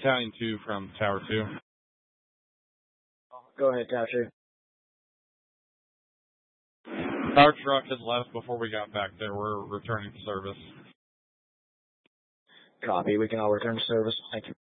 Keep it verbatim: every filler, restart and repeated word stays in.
Battalion two from Tower two. Go ahead, Tower two. Our truck had left before we got back there. We're returning to service. Copy. We can all return to service. Thank you.